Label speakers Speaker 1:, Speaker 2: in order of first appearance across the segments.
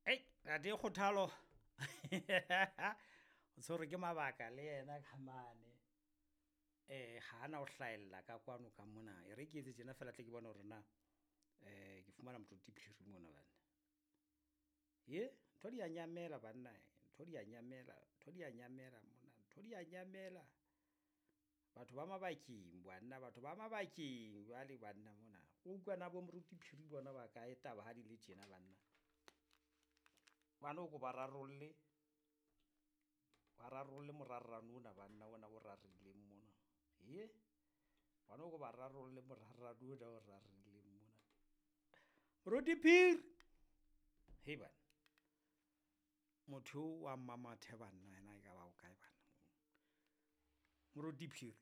Speaker 1: ga di kgothalo o tshwere ke mabaka le yena khamane ga ana o hlaella ka kwano ka mona e re ke etse tsena fela tle ke bona gore na ke fumana motho tiphiri mona banna ye ntho di a nyamela banna ntho di a nyamela mona ntho di a nyamela batho ba mabaking banna batho ba mabaking jwale banna mona o utlwana bo moruti phiri bona ba ka etaba ha di le tjena banna bana o go ba rarolle morarrano ona banna ona o rarileng mona ye bana o go ba rarolle morarrano ona o rarileng mona moruti phiri hei bana motho wa mamathe banna ena e ka ba o kae bana moruti phiri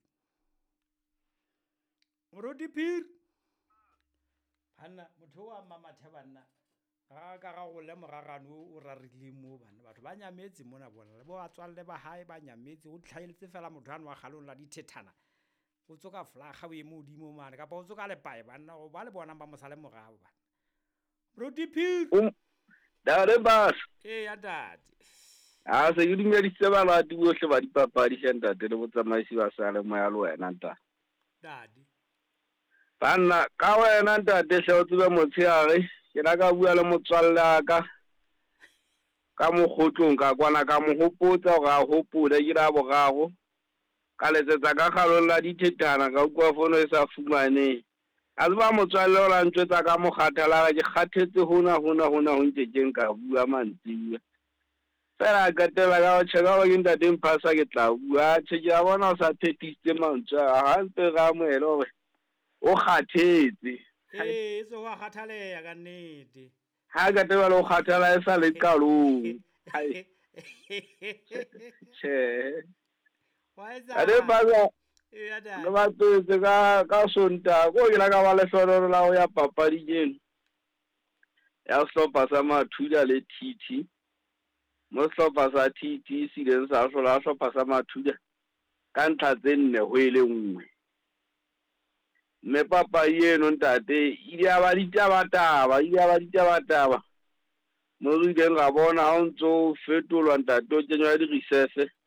Speaker 1: banna motho wa mamathe banna ga ka ga go le morarano o rarileng mo bana batho ba nyametse mona bona le bo batswalle ba hae ba nyametse o tlhaeletse fela motho ano wa kgalong la dithethana o tsoka flaga o emo modimo mane kapa o tsoka lepae banna go ba le bona ba mosale morago bana moruti phiri
Speaker 2: Dare bas.
Speaker 1: ya dadi
Speaker 2: A se ke dumeditse ba lati bohle ba dipapadi ntate le botsamaisi ba sale moya le wena ntate.
Speaker 1: dadi
Speaker 2: Banna ka wena ntate hle o tsebe motsheare ke la ka bua le motswalle ka mogotlong ka kwana ka mo hopotsa go a hopola ke la bogago ka letsetsa ka kgalong la dithethana ka ukwa fono e sa fumane a ba motswalle o la ntwetsa ka mokgathala ke kgathetse hona ho ntsekeng ka bua mantsiwa fela ka tela ka tshega go ke ntate mphasa ke tla bua tsheke ya bona o sa phetiste mantswe ha ntse ga moelo o kgathetse
Speaker 1: so wa kgathaleya ka nnete
Speaker 2: ha ka teba le go kgathala e sa le qalong che ade ba le batse ka sonta go ke la ka ba le hlororo la go ya papadi jeno ya sehlopha sa Mathuda le TT mo sehlopha sa TT se ileng sa hlola sehlopha sa Mathuda ka ntlha tse 4 ho ile nngwe mme papadi eno ntate ile ya ba ditaba mo re ileng ra bona ha o ntso fetolwa ntate o kenywa di reserve